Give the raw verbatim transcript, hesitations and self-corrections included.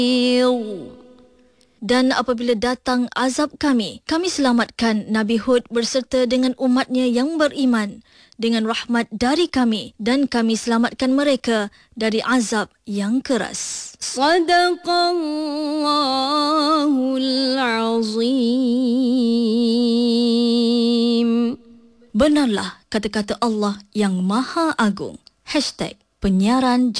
Dan apabila datang azab kami, kami selamatkan Nabi Hud berserta dengan umatnya yang beriman dengan rahmat dari kami, dan kami selamatkan mereka dari azab yang keras. Sadaqallahul azim. Benarlah kata-kata Allah yang Maha Agung. Hashtag penyiaran